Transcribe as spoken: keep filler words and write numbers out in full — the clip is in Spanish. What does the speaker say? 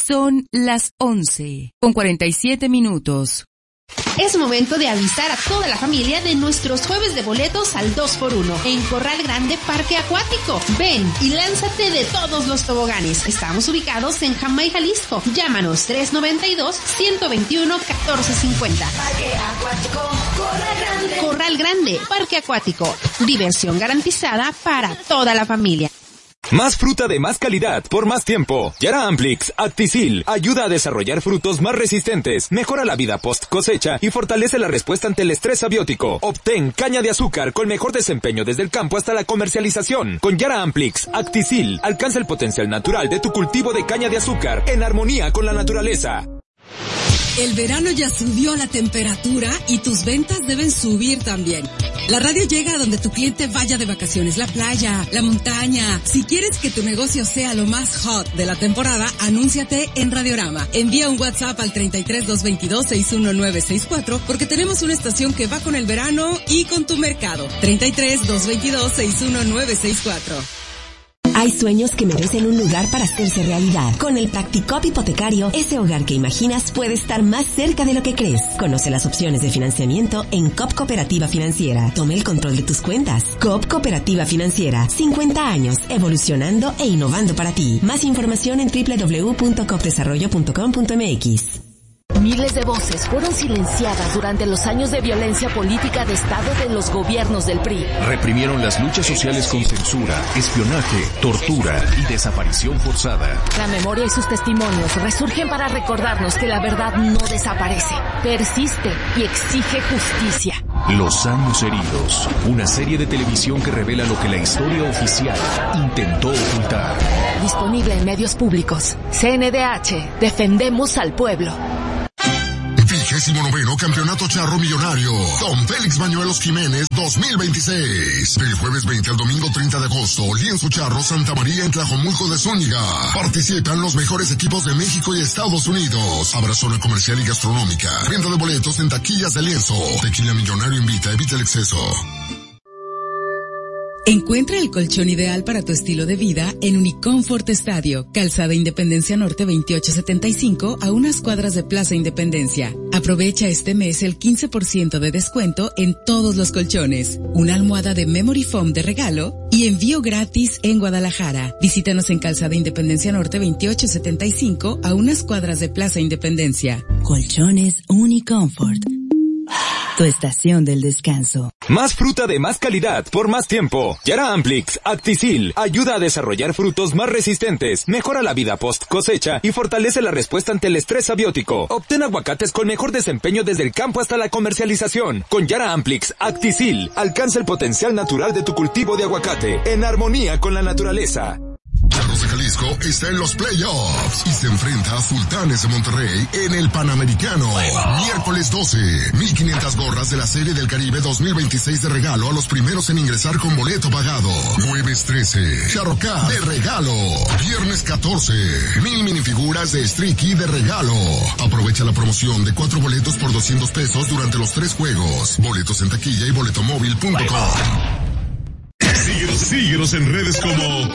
Son las once con cuarenta y siete minutos. Es momento de avisar a toda la familia de nuestros jueves de boletos al dos por uno en Corral Grande Parque Acuático. Ven y lánzate de todos los toboganes. Estamos ubicados en Jamay, Jalisco. Llámanos tres noventa y dos, ciento veintiuno, catorce cincuenta. Parque Acuático, Corral Grande. Corral Grande Parque Acuático. Diversión garantizada para toda la familia. Más fruta de más calidad por más tiempo. Yara Amplix Acticil ayuda a desarrollar frutos más resistentes, mejora la vida post cosecha y fortalece la respuesta ante el estrés abiótico. Obtén caña de azúcar con mejor desempeño desde el campo hasta la comercialización. Con Yara Amplix Acticil alcanza el potencial natural de tu cultivo de caña de azúcar en armonía con la naturaleza. El verano ya subió la temperatura y tus ventas deben subir también. La radio llega a donde tu cliente vaya de vacaciones, la playa, la montaña. Si quieres que tu negocio sea lo más hot de la temporada, anúnciate en Radiorama. Envía un WhatsApp al treinta y tres, doscientos veintidós, sesenta y uno nueve sesenta y cuatro porque tenemos una estación que va con el verano y con tu mercado. treinta y tres, doscientos veintidós, sesenta y uno nueve sesenta y cuatro. Hay sueños que merecen un lugar para hacerse realidad. Con el Practicop hipotecario, ese hogar que imaginas puede estar más cerca de lo que crees. Conoce las opciones de financiamiento en C O P Cooperativa Financiera. Tome el control de tus cuentas. C O P Cooperativa Financiera. cincuenta años, evolucionando e innovando para ti. Más información en doble u doble u doble u punto cop desarrollo punto com punto m x. Miles de voces fueron silenciadas durante los años de violencia política de Estado de los gobiernos del P R I. Reprimieron las luchas sociales con censura, espionaje, tortura y desaparición forzada. La memoria y sus testimonios resurgen para recordarnos que la verdad no desaparece, persiste y exige justicia. Los años heridos, una serie de televisión que revela lo que la historia oficial intentó ocultar. Disponible en medios públicos. C N D H, defendemos al pueblo. Vigésimo noveno Campeonato Charro Millonario. Don Félix Bañuelos Jiménez dos mil veintiséis. Del jueves veinte al domingo treinta de agosto, Lienzo Charro Santa María en Tlajomulco de Zúñiga. Participan los mejores equipos de México y Estados Unidos. Habrá zona comercial y gastronómica. Venta de boletos en taquillas de Lienzo. Tequila Millonario invita, evita el exceso. Encuentra el colchón ideal para tu estilo de vida en Unicomfort Estadio, Calzada Independencia Norte veintiocho setenta y cinco, a unas cuadras de Plaza Independencia. Aprovecha este mes el quince por ciento de descuento en todos los colchones, una almohada de Memory Foam de regalo y envío gratis en Guadalajara. Visítanos en Calzada Independencia Norte veintiocho setenta y cinco, a unas cuadras de Plaza Independencia. Colchones Unicomfort. Tu estación del descanso. Más fruta de más calidad por más tiempo. Yara Amplix Acticil ayuda a desarrollar frutos más resistentes, mejora la vida post cosecha y fortalece la respuesta ante el estrés abiótico. Obtén aguacates con mejor desempeño desde el campo hasta la comercialización. Con Yara Amplix Acticil alcanza el potencial natural de tu cultivo de aguacate en armonía con la naturaleza. Charros de Jalisco está en los playoffs y se enfrenta a Sultanes de Monterrey en el Panamericano. Miércoles doce, mil quinientas gorras de la Serie del Caribe dos mil veintiséis de regalo a los primeros en ingresar con boleto pagado. Jueves trece, Charro Cup de regalo. Viernes catorce, mil minifiguras de Streaky de regalo. Aprovecha la promoción de cuatro boletos por doscientos pesos durante los tres juegos. Boletos en taquilla y boletomóvil punto com. Síguenos, síguenos en redes como